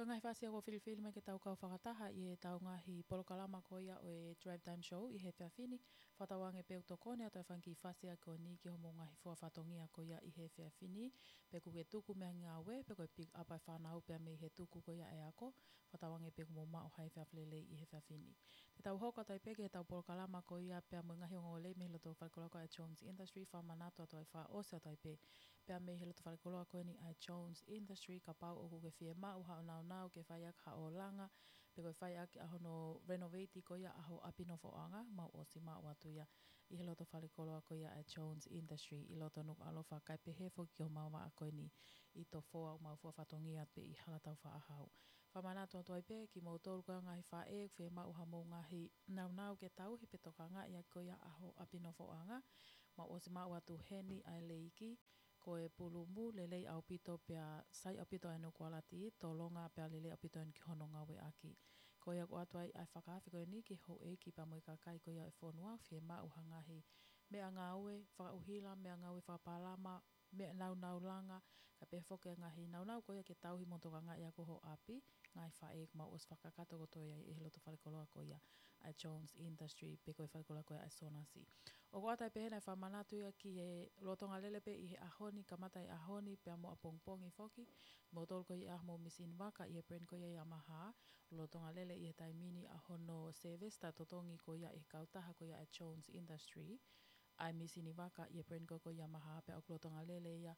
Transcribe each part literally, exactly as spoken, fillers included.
Ko ngahi whasia ko whiriwhiri mai ke tau kau whakataha i he tau ngahi polokalama ko ia o e Drive Time Show i he whiawhini. Whatawange peo tokone ato e whanki whasia ko ni ki homo ngahi whawhatongia ko ia i he whiawhini. Pe ku ke tuku mea ngā we, pe ko e pick up ai whanau pia me i he tuku ko ia e ako. Whatawange pe ku mo mao hai whiawhlele i he whiawhini. Te tau hoka tai peke he tau polokalama ko ia pia mo ngahi o ngole me hiloto whalikoloko ai Jones Industry. Whamanato ato ai wha ose ato ai pe. Pia me hiloto whalikoloko ni ai Jones Industry ka pau o ku ke whie mau hao nao nao ke whai ak hao langa, pe koe whai ak ahono renovate ko ia aho apino foanga, mau osi mau atu ia i he loto whalikoloa ko ia a Jones Industry, i loto nuk alofa kai pehefo ki o mau wa a koe ni i to foa o mau fua whatongia pe i halatau wha ahau. Whamanato atu ai pe ki mau tolu koe ngahi wha e, whee mau ha mou ngahi nau nau ke tau hi pe toka nga ia ko ia aho apino foanga, mau osi mau atu heni ai leiki, ko e pulumu lelei au pito pia sai au pito anu kualati to longa pia lelei au pito anu ki hono ngawe aki. Ko ia ko atu ai ai whakaafi ko ni ki ho e ki pa moi kakai ko ia e whonua whie mau hangahi mea ngawe whakauhila, mea ngawe whapalama, mea nau nau langa, ka pefoke ngahi nau nau ko ia ke tau hi montoka nga ia ko ho api, ngai whae mau os whakakato ko to ia i heloto whalikoloa ko ia ai Jones Industry, pe koe whalikoloa ko ia ai Sonasi. O ko atai pehena e whamanatu ia ki he lotonga lelepe i he ahoni, kamatai ahoni, pia mo a pongpongi foki, mo tolu ko i ah mo misini waka i he brand ko ia i Yamaha, lotonga lele i he taimini ahono service ta totongi ko ia i kautaha ko ia ai Jones Industry, ai misini waka i he brand ko ko Yamaha, pia o lotonga lele ia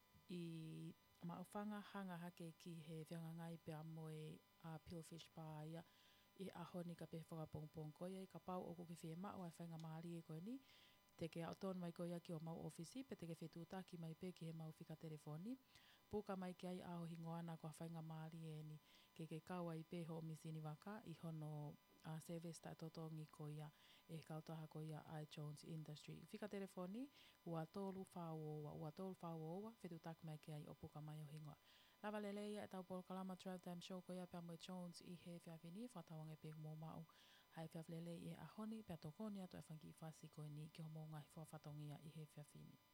i maufanga hanga hake ki he whiangangai pia mo e uh, Pillfish Bar ia, i ahoni ka pehe whaka pongpong ko ia i ka pau o kuki whie mao ai whainga maari e koe ni, te ke auton mai ko ia ki o mau ofisi, pe te ke whetūtaki mai pe ki he mau whika telefoni, puka mai ki ai aho hingoana ko a whainga maari e ni, ke ke kaua i pe ho misini waka, i hono uh, service ta totongi ko ia, e kautaha ko ia ai Jones Industry. Whika telefoni, ua tolu whaoa, ua tolu whaoa, whetūtaki mai ki ai o puka mai o hingoa. Lava lele ia e tau polokalama Drive Time Show ko ia pia mo Jones i he whiawhini, whatawange pe mo mau, hai whiawhlele i he ahoni, pia tokoni ato e whanki i whasi ko ni ki homo ngahi whawhatongia i he whiawhini.